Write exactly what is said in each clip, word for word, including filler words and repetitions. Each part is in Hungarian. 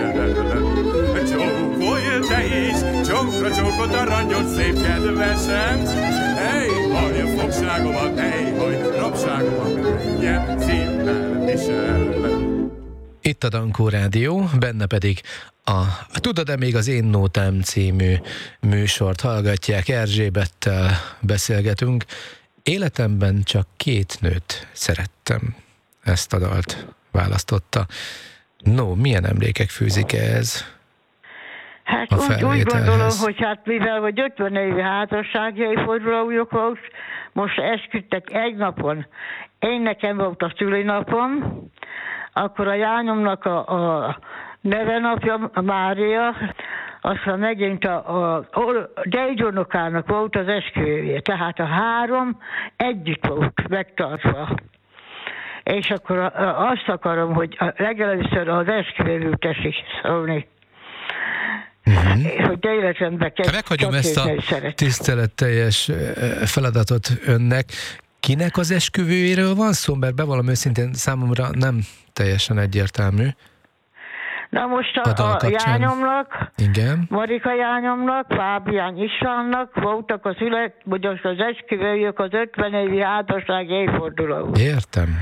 viselem. Csókolj te is, csókra csókot aranyod, szép kedvesem. Hey, hallja fogságomat, hey, hogy rabságomat, könnyebb szívvel viselem. Itt a Dankó Rádió, benne pedig a Tudod-e még az Én Nótám című műsort hallgatják, Erzsébettel beszélgetünk. Életemben csak két nőt szerettem. Ezt a dalt választotta. No, milyen emlékek fűzik ez? Hát úgy, úgy gondolom, hogy hát mivel vagy ötven évi házassági fordulójuk volt, most esküdtek egy napon. Én nekem volt a szülinapom, akkor a lányomnak a, a nevenapja, a Mária, aztán megint a, a, a dédunokának volt az esküvője. Tehát a három együtt volt megtartva. És akkor a, a, azt akarom, hogy legelőször az esküvőről teszik szólni. Uh-huh. Hogy életemben kezd. Meghagyom ezt a tiszteletteljes feladatot önnek. Kinek az esküvőjéről van szó? Mert bevallom őszintén, számomra nem teljesen egyértelmű. Na most a, a, a lányomnak, igen. Marika lányomnak, Fábián Istvánnak voltak az ület, vagy az esküvőjük az ötven évi házasság évforduló. Értem.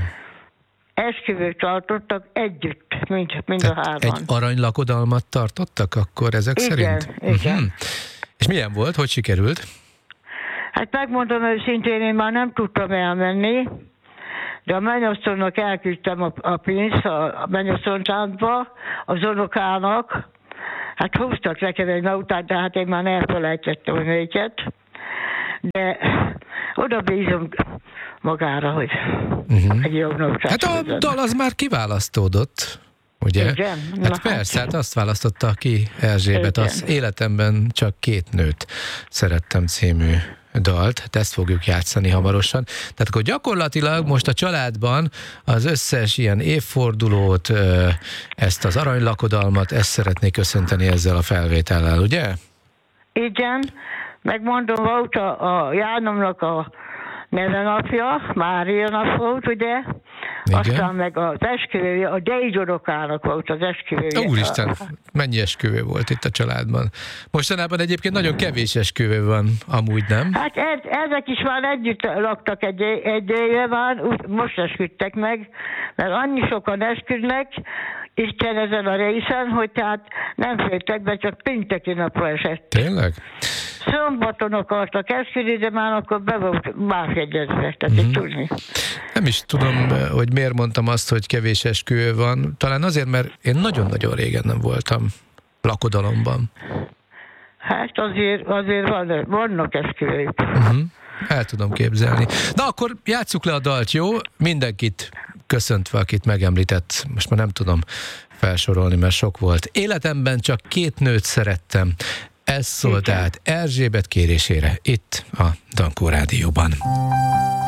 Esküvőt tartottak együtt, mint, mind a hárman. Egy aranylakodalmat tartottak akkor ezek igen, szerint? Igen, igen. Uh-huh. És milyen volt? Hogy sikerült? Hát megmondom őszintén, én már nem tudtam elmenni, de a mennyasszonynak elküldtem a, a pénzt a mennyasszonytáncba, az unokának. Hát húztak nekem egy nautát, de hát én már elfelejtettem a négyet. De oda bízom magára, hogy uh-huh. egy jó nautát. Hát a dal az már kiválasztódott, ugye? Igen? Hát Na, persze, hát azt választotta ki Erzsébet, igen. Az Életemben csak két nőt szerettem című dalt, hát ezt fogjuk játszani hamarosan. Tehát akkor gyakorlatilag most a családban az összes ilyen évfordulót, ezt az aranylakodalmat, ezt szeretnék köszönteni ezzel a felvétellel, ugye? Igen, megmondom, volt a, a Jánomnak a nevenapja, Mária nap volt, ugye? Igen. Aztán meg az esküvője, a dédunokának volt az esküvője. Úristen, mennyi esküvő volt itt a családban. Mostanában egyébként nagyon kevés esküvő van, amúgy nem? Hát ez, ezek is már együtt laktak egy, egy éve már, most esküdtek meg, mert annyi sokan esküdnek, Isten ezen a részen, hogy tehát nem fértek be, csak pénteki napra esett. Tényleg? Szombaton akartak esküdni, de már akkor be volt más egyezve, tehát mm-hmm. tudni. Nem is tudom, hogy miért mondtam azt, hogy kevés esküvő van. Talán azért, mert én nagyon-nagyon régen nem voltam lakodalomban. Hát azért, azért van, vannak esküvők. Uh-huh. El tudom képzelni. Na akkor játsszuk le a dalt, jó? Mindenkit köszöntve, akit megemlített. Most már nem tudom felsorolni, mert sok volt. Életemben csak két nőt szerettem. Ez szólt át Erzsébet kérésére itt a Dankó Rádióban.